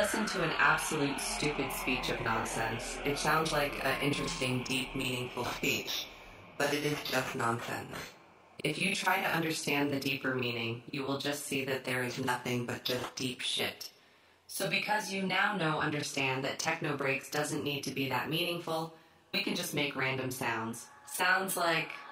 listen to an absolute stupid speech of nonsense. It sounds like an interesting, deep, meaningful speech, but it is just nonsense. If you try to understand the deeper meaning, you will just see that there is nothing but just deep shit. So because you now understand that Techno Breaks doesn't need to be that meaningful, we can just make random sounds. Sounds like